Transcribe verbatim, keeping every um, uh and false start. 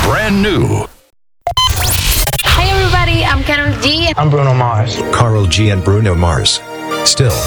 brand new. Hey everybody, I'm Karol G. I'm Bruno Mars. Karol G and Bruno Mars. Still.